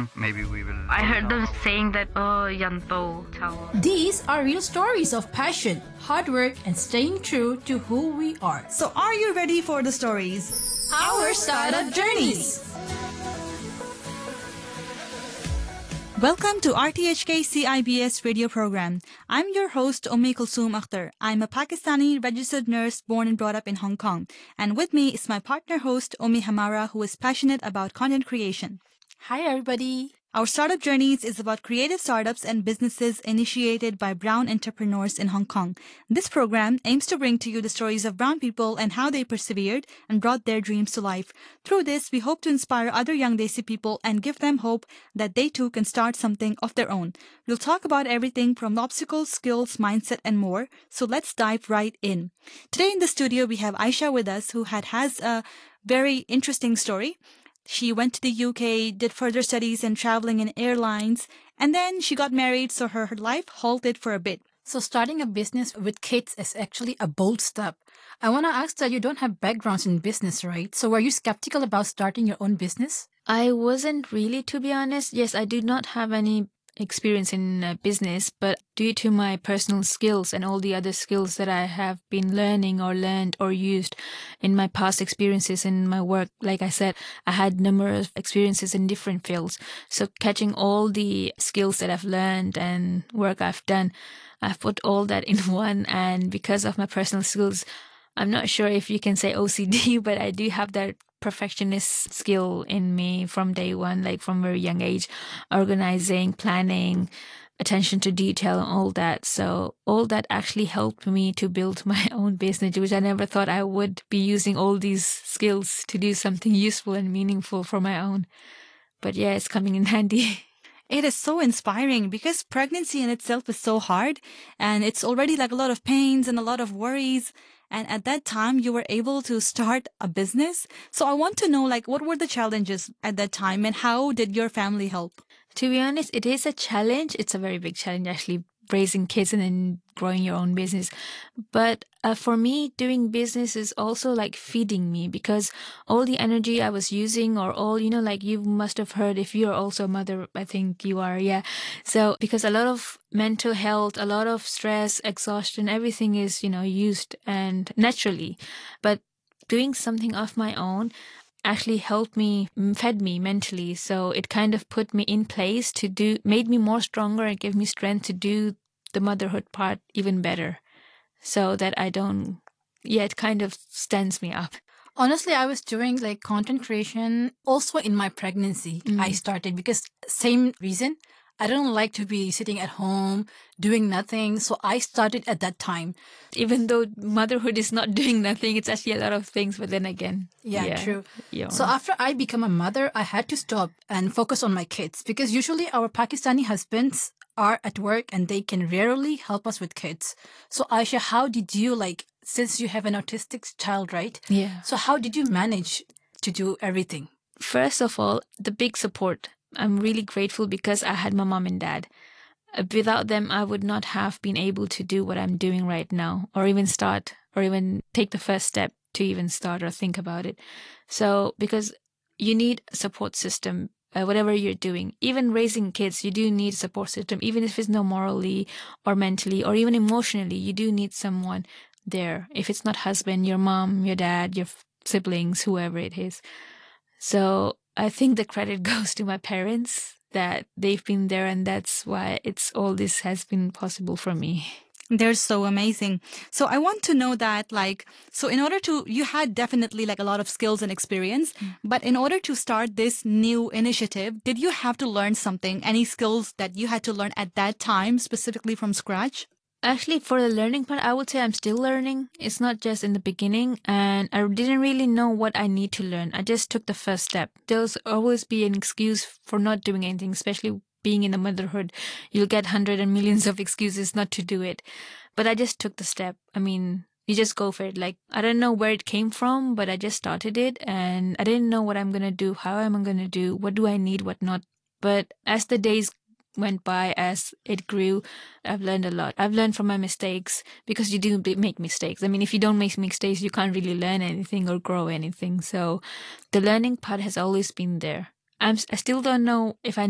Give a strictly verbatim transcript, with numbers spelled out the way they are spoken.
long, maybe we will. I heard them saying that, oh, yanto, chao. These are real stories of passion, hard work, and staying true to who we are. So are you ready for the stories? Our Startup Journeys! Welcome to R T H K C I B S radio program. I'm your host, Ummi Kulsoom Akhtar. I'm a Pakistani registered nurse born and brought up in Hong Kong. And with me is my partner host, Ummi Hamara, who is passionate about content creation. Hi, everybody. Our Startup Journeys is about creative startups and businesses initiated by brown entrepreneurs in Hong Kong. This program aims to bring to you the stories of brown people and how they persevered and brought their dreams to life. Through this, we hope to inspire other young Desi people and give them hope that they too can start something of their own. We'll talk about everything from obstacles, skills, mindset, and more. So let's dive right in. Today in the studio, we have Aisha with us, who had has a very interesting story. She went to the U K, did further studies in traveling in airlines, and then she got married, so her, her life halted for a bit. So starting a business with kids is actually a bold step. I want to ask that you don't have backgrounds in business, right? So were you skeptical about starting your own business? I wasn't really, to be honest. Yes, I do not have any experience in uh, business, but due to my personal skills and all the other skills that I have been learning or learned or used in my past experiences in my work, like I said, I had numerous experiences in different fields. So catching all the skills that I've learned and work I've done, I've put all that in one. And because of my personal skills, I'm not sure if you can say O C D, but I do have that perfectionist skill in me from day one, like from a very young age, organizing, planning, attention to detail, and all that. So all that actually helped me to build my own business, which I never thought I would be using all these skills to do something useful and meaningful for my own. But yeah, it's coming in handy. It is so inspiring because pregnancy in itself is so hard, and it's already like a lot of pains and a lot of worries. And at that time, you were able to start a business. So I want to know, like, what were the challenges at that time and how did your family help? To be honest, it is a challenge. It's a very big challenge, actually, raising kids and then growing your own business. But uh, for me, doing business is also like feeding me, because all the energy I was using, or all, you know, like you must have heard, if you're also a mother, I think you are, yeah. So because a lot of mental health, a lot of stress, exhaustion, everything is, you know, used and naturally. But doing something of my own actually helped me, fed me mentally. So it kind of put me in place to do, made me more stronger and gave me strength to do the motherhood part even better, so that I don't, yeah, it kind of stands me up. Honestly, I was doing like content creation also in my pregnancy. Mm. I started because same reason. I don't like to be sitting at home doing nothing. So I started at that time. Even though motherhood is not doing nothing, it's actually a lot of things. But then again. Yeah, yeah. True. Yeah. So after I became a mother, I had to stop and focus on my kids, because usually our Pakistani husbands are at work and they can rarely help us with kids. So Aisha, how did you, like, since you have an autistic child, right? Yeah. So how did you manage to do everything? First of all, the big support. I'm really grateful because I had my mom and dad. Without them, I would not have been able to do what I'm doing right now, or even start, or even take the first step to even start or think about it. So because you need a support system, uh, whatever you're doing, even raising kids, you do need a support system, even if it's not morally or mentally or even emotionally, you do need someone there. If it's not husband, your mom, your dad, your siblings, whoever it is. So I think the credit goes to my parents, that they've been there, and that's why it's all this has been possible for me. They're so amazing. So I want to know that, like, so in order to, you had definitely like a lot of skills and experience, mm. but in order to start this new initiative, did you have to learn something, any skills that you had to learn at that time, specifically from scratch? Actually, for the learning part, I would say I'm still learning. It's not just in the beginning, and I didn't really know what I need to learn. I just took the first step. There'll always be an excuse for not doing anything, especially being in the motherhood. You'll get hundreds and millions of excuses not to do it. But I just took the step. I mean, you just go for it. Like, I don't know where it came from, but I just started it, and I didn't know what I'm going to do, how am I going to do, what do I need, what not. But as the days went by, as it grew, I've learned a lot. I've learned from my mistakes, because you do make mistakes. I mean, if you don't make mistakes, you can't really learn anything or grow anything. So the learning part has always been there. I'm, I still don't know if I